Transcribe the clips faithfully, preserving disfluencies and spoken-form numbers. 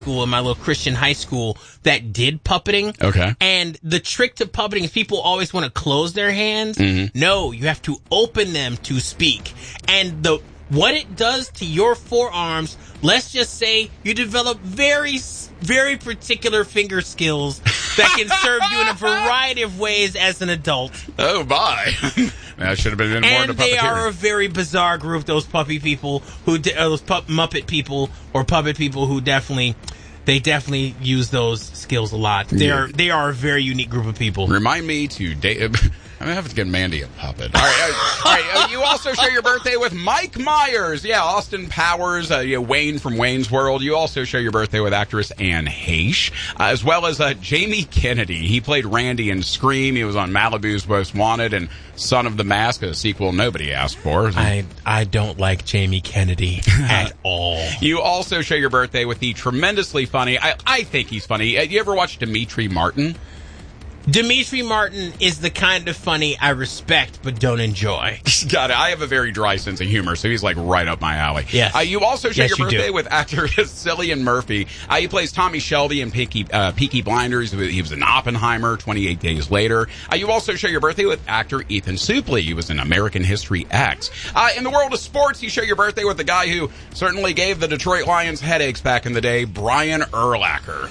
school, in my little Christian high school, that did puppeting. Okay. And the trick to puppeting is people always want to close their hands. Mm-hmm. No, you have to open them to speak. And the what it does to your forearms, let's just say you develop very, very particular finger skills that can serve you in a variety of ways as an adult. Oh, my. That should have been more And to they puppeteering. are a very bizarre group, those puppy people, who de- uh, those pup- Muppet people or puppet people who definitely, they definitely use those skills a lot. They Yeah. are they are a very unique group of people. Remind me to date. I'm gonna have to get Mandy a puppet. All right, uh, all right. Uh, you also share your birthday with Mike Myers. Yeah, Austin Powers. Uh, you know, Wayne from Wayne's World. You also share your birthday with actress Anne Heche, uh, as well as uh, Jamie Kennedy. He played Randy in Scream. He was on Malibu's Most Wanted and Son of the Mask, a sequel nobody asked for. I I don't like Jamie Kennedy at all. You also share your birthday with the tremendously funny. I I think he's funny. Uh, you ever watch Dimitri Martin? Dimitri Martin is the kind of funny I respect but don't enjoy. Got it. I have a very dry sense of humor, so he's like right up my alley. Yes. Uh, you also share Yes, your you birthday do. with actor Cillian Murphy. Uh, he plays Tommy Shelby in Peaky, uh, Peaky Blinders. He was in Oppenheimer, twenty-eight Days Later. Uh, you also share your birthday with actor Ethan Suplee. He was in American History X. Uh, in the world of sports, you share your birthday with the guy who certainly gave the Detroit Lions headaches back in the day, Brian Urlacher.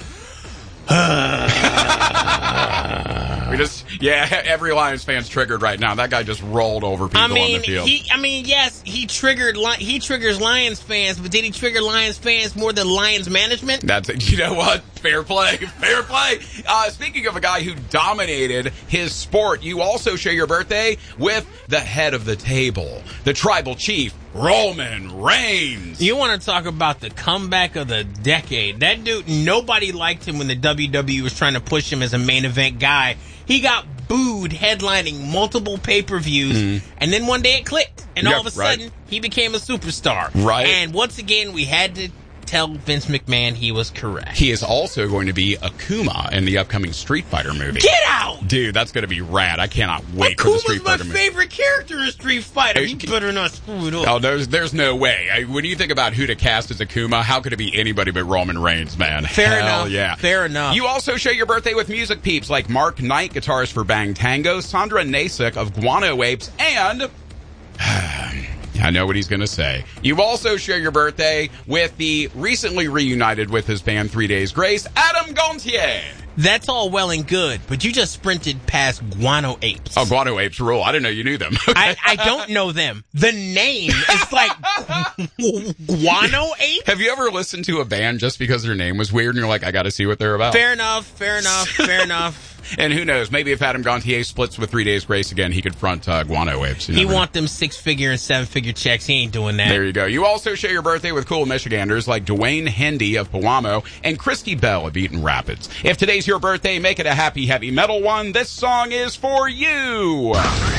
We just, yeah, every Lions fan's triggered right now. That guy just rolled over people I mean, on the field. he. I mean, yes, he triggered. Li- he triggers Lions fans, but did he trigger Lions fans more than Lions management? That's it. You know what? Fair play. Fair play. Uh, speaking of a guy who dominated his sport, you also share your birthday with the head of the table, the tribal chief, Roman Reigns. You want to talk about the comeback of the decade? That dude, nobody liked him when the W W E was trying to push him as a main event guy. He got booed headlining multiple pay-per-views, mm. and then one day it clicked, and Yep, all of a sudden, right. he became a superstar. Right. And once again, we had to tell Vince McMahon he was correct. He is also going to be Akuma in the upcoming Street Fighter movie. Get out! Dude, that's going to be rad. I cannot wait for the Street Akuma's my Fighter movie. favorite character in Street Fighter. Hey, You better not screw it up. Oh, there's, there's no way. I, when you think about who to cast as Akuma, how could it be anybody but Roman Reigns, man? Fair Hell enough. yeah. Fair enough. You also share your birthday with music peeps like Mark Knight, guitarist for Bang Tango, Sandra Nasik of Guano Apes, and... I know what he's going to say. You also share your birthday with the recently reunited with his band Three Days Grace, Adam Gontier. That's all well and good, but you just sprinted past Guano Apes. Oh, Guano Apes rule. I didn't know you knew them. I, I don't know them. The name is like Guano Apes? Have you ever listened to a band just because their name was weird and you're like, I got to see what they're about? Fair enough, fair enough, fair enough. And who knows, maybe if Adam Gontier splits with Three Days Grace again, he could front uh, Guano Apes. You He never want them six-figure and seven-figure checks. He ain't doing that. There you go. You also share your birthday with cool Michiganders like Dwayne Hendy of Pewamo and Christy Bell of Eaton Rapids. If today's your birthday, make it a happy, heavy metal one. This song is for you.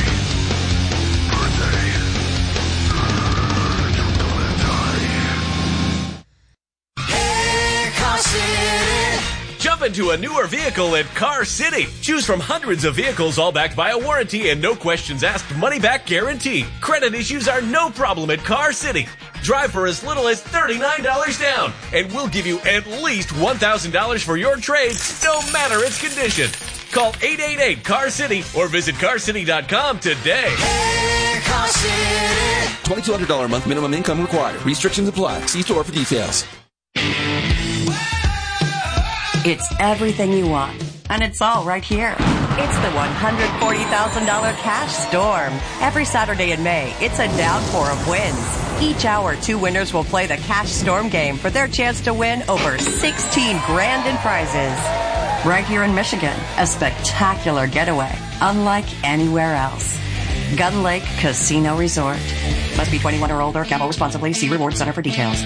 Jump into a newer vehicle at Car City. Choose from hundreds of vehicles, all backed by a warranty and no questions asked money-back guarantee. Credit issues are no problem at Car City. Drive for as little as thirty-nine dollars down, and we'll give you at least one thousand dollars for your trade, no matter its condition. Call eight eight eight, C A R City or visit car city dot com today. Hey, Car City. twenty-two hundred dollars a month minimum income required. Restrictions apply. See store for details. It's everything you want, and it's all right here. It's the one hundred forty thousand dollars Cash Storm. Every Saturday in May, it's a downpour of wins. Each hour, two winners will play the Cash Storm game for their chance to win over sixteen grand in prizes. Right here in Michigan, a spectacular getaway, unlike anywhere else. Gun Lake Casino Resort. Must be twenty-one or older. Gamble responsibly. See Reward Center for details.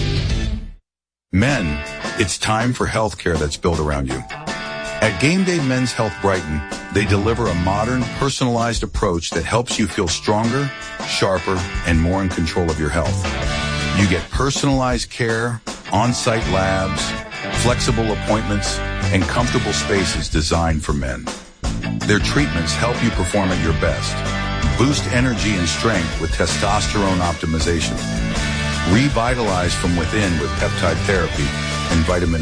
Men, it's time for health care that's built around you. At Game Day Men's Health Brighton, they deliver a modern, personalized approach that helps you feel stronger, sharper, and more in control of your health. You get personalized care, on-site labs, flexible appointments, and comfortable spaces designed for men. Their treatments help you perform at your best, boost energy and strength with testosterone optimization, revitalize from within with peptide therapy, and vitamin